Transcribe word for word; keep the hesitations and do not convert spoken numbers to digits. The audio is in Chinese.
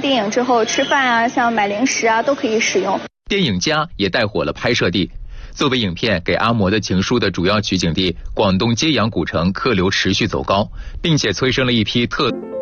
电影之后吃饭啊，像买零食啊都可以使用。 电影家也带火了拍摄地。作为影片《给阿嬷的情书》的主要取景地，广东揭阳古城客流持续走高，并且催生了一批特。